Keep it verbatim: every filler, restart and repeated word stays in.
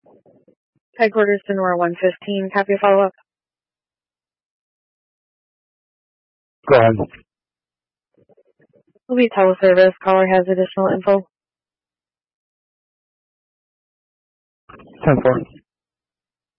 Headquarters to Nora one fifteen. Copy of follow-up. Go ahead. Will be teleservice. Caller has additional info. ten four.